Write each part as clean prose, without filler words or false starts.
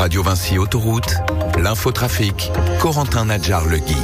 Radio Vinci Autoroute, l'infotrafic, Corentin Nadjar-Legui.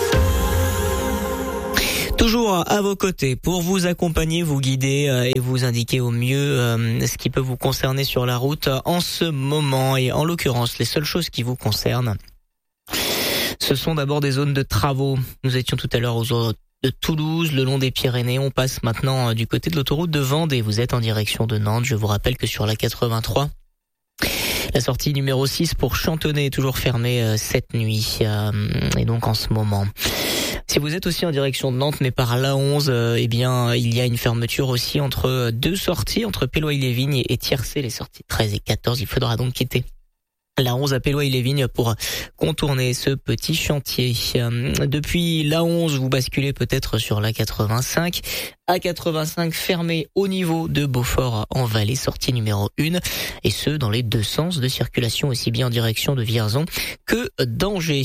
Toujours à vos côtés pour vous accompagner, vous guider et vous indiquer au mieux ce qui peut vous concerner sur la route en ce moment. Et en l'occurrence, les seules choses qui vous concernent, ce sont d'abord des zones de travaux. Nous étions tout à l'heure aux zones de Toulouse, le long des Pyrénées. On passe maintenant du côté de l'autoroute de Vendée. Vous êtes en direction de Nantes. Je vous rappelle que sur la 83, la sortie numéro 6 pour Chantonnay est toujours fermée cette nuit et donc en ce moment. Si vous êtes aussi en direction de Nantes, mais par l'A11, eh bien, il y a une fermeture aussi entre deux sorties, entre Péloy-les-Vignes et Tiercé, les sorties 13 et 14. Il faudra donc quitter l'A11 à Péloy-les-Vignes pour contourner ce petit chantier. Depuis l'A11, vous basculez peut-être sur la 85. A85 fermé au niveau de Beaufort en Valais, sortie numéro 1. Et ce, dans les deux sens de circulation, aussi bien en direction de Vierzon que d'Angers.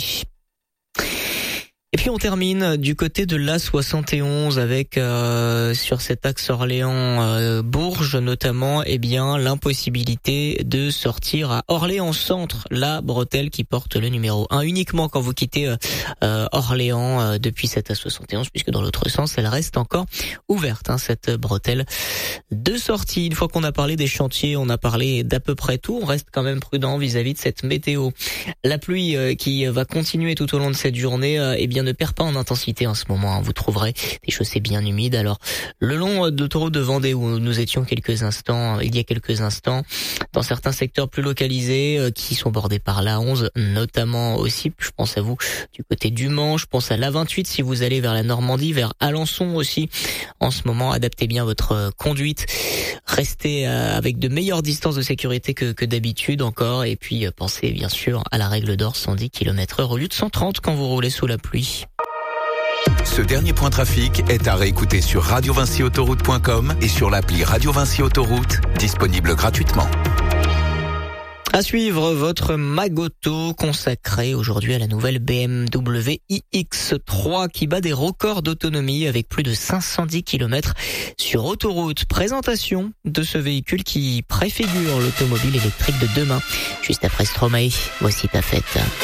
Et puis on termine du côté de l'A71 avec sur cet axe Orléans-Bourges notamment, eh bien l'impossibilité de sortir à Orléans Centre, la bretelle qui porte le numéro 1 uniquement quand vous quittez Orléans depuis cette A71, puisque dans l'autre sens elle reste encore ouverte, cette bretelle de sortie. Une fois qu'on a parlé des chantiers, on a parlé d'à peu près tout, on reste quand même prudent vis-à-vis de cette météo. La pluie qui va continuer tout au long de cette journée, eh bien ne perd pas en intensité en ce moment. Vous trouverez des chaussées bien humides. Alors, le long de l'autoroute de Vendée où nous étions il y a quelques instants, dans certains secteurs plus localisés qui sont bordés par l'A11, notamment aussi, je pense à vous du côté du Mans, je pense à l'A28 si vous allez vers la Normandie, vers Alençon aussi. En ce moment, adaptez bien votre conduite. Restez avec de meilleures distances de sécurité que d'habitude encore. Et puis, pensez bien sûr à la règle d'or, 110 km/h au lieu de 130 quand vous roulez sous la pluie. Ce dernier point trafic est à réécouter sur radiovinciautoroute.com et sur l'appli Radio Vinci Autoroute, disponible gratuitement. À suivre votre Magoto consacré aujourd'hui à la nouvelle BMW iX3 qui bat des records d'autonomie avec plus de 510 km sur autoroute. Présentation de ce véhicule qui préfigure l'automobile électrique de demain. Juste après Stromae, voici ta fête.